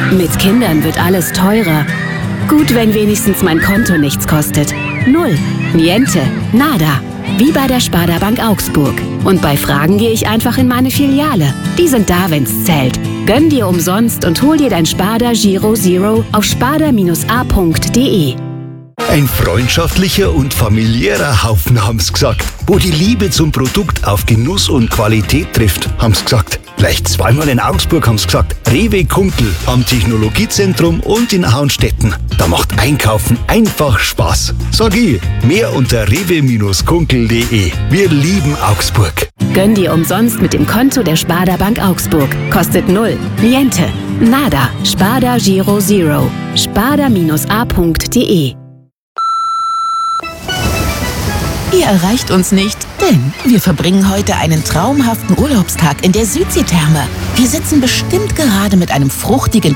Mit Kindern wird alles teurer. Gut, wenn wenigstens mein Konto nichts kostet. Null, niente, nada. Wie bei der Sparda Bank Augsburg. Und bei Fragen gehe ich einfach in meine Filiale. Die sind da, wenn's zählt. Gönn dir umsonst und hol dir dein Sparda Giro Zero auf sparda-a.de. Ein freundschaftlicher und familiärer Haufen, haben's gesagt. Wo die Liebe zum Produkt auf Genuss und Qualität trifft, haben's gesagt. Gleich zweimal in Augsburg haben's gesagt. Rewe Kunkel am Technologiezentrum und in Auenstetten. Da macht Einkaufen einfach Spaß. Sag ich, mehr unter rewe-kunkel.de. Wir lieben Augsburg. Gönn dir umsonst mit dem Konto der Sparda Bank Augsburg. Kostet null, niente, nada. Sparda Giro Zero. sparda-a.de. Ihr erreicht uns nicht, denn wir verbringen heute einen traumhaften Urlaubstag in der Südseetherme. Wir sitzen bestimmt gerade mit einem fruchtigen